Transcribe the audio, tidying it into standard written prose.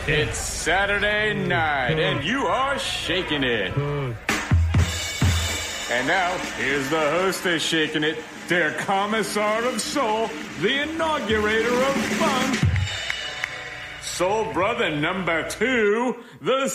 It's Saturday night, and you are shaking it. And now, here's the host of Shaking It, Der Commissar of Soul, the inaugurator of fun, Soul Brother number 2, the